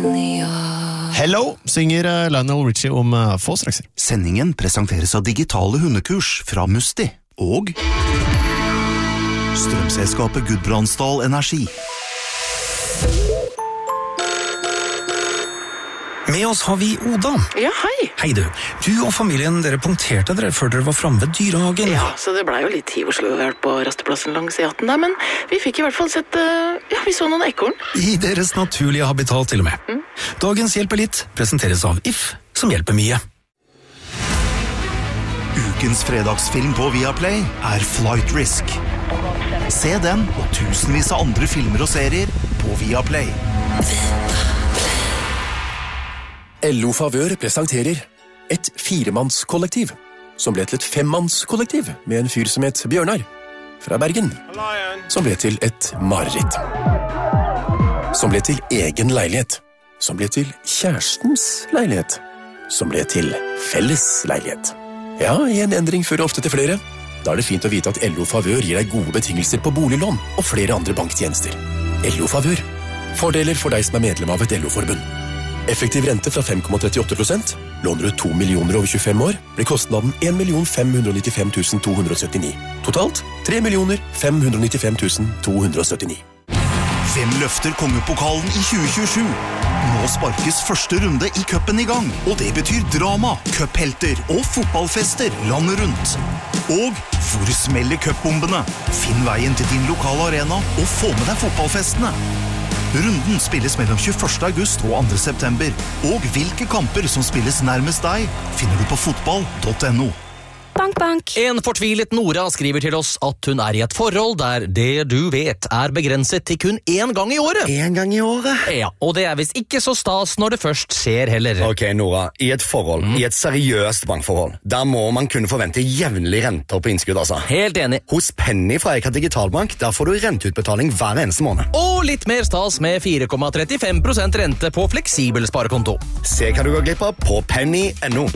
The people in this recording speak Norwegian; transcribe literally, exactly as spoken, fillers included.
Hello, synger Lionel Richie om uh, få strakser. Sendingen presenteres av digitale hundekurs fra Musti og strømselskapet Gudbrandsdal Energi. Med oss har vi Oda. Ja, hei. Hei du. Du og familien, dere punkterte dere før dere var fremme ved dyrehagen. Ja, så det ble jo litt tid Oslo vært på rasteplassen langs E atten der, men vi fikk i hvert fall sett, uh, ja, vi så noen ekorn. I deres naturlige habitat til og med. Mm. Dagens Hjelper litt presenteres av If, som hjelper mye. Ukens fredagsfilm på Viaplay er Flight Risk. Se den og tusenvis av andre filmer og serier på Viaplay. L O Favør presenterer et firemannskollektiv, som ble til et femmannskollektiv med en fyr som het Bjørnar, fra Bergen, som ble til et mareritt. Som ble til egen leilighet, som ble til kjærestens leilighet, som ble til felles leilighet. Ja, en endring fører ofte til flere. Da er det fint å vite at L O Favør gir deg gode betingelser på boliglån og flere andre banktjenester. L O Favør. Fordeler for deg som er medlem av et L O-forbund. Effektiv rente fra fem komma trettiåtte prosent. Låner du to millioner over tjuefem år, blir kostnaden en million fem hundre nittifem tusen to hundre syttini. Totalt tre millioner fem hundre nittifem tusen to hundre syttini. Hvem løfter kongepokalen i tjue tjuesju? Nå sparkes første runde i cupen i gang, og det betyr drama, cuphelter og fotballfester landet rundt. Og hvor smeller cupbombene? Finn veien til din lokale arena og få med deg fotballfestene. Runden spilles mellom tjueførste august og andre september, og hvilke kamper som spilles nærmest deg finner du på fotball punktum no. Bank, bank. En fortvilet Nora skriver til oss at hun er i et forhold der det du vet er begrenset til kun én gang i året. En gang i året? Ja, og det er visst ikke så stas når det først skjer heller. Ok, Nora, i et forhold, mm. i et seriøst bankforhold, der må man kunne forvente jevnlig renter på innskudd, altså. Helt enig. Hos Penny fra Eka Digitalbank, der får du renteutbetaling hver eneste måned. Og litt mer stas med fire komma trettifem prosent rente på fleksibel sparekonto. Se hva du går glipp av på penny punktum no.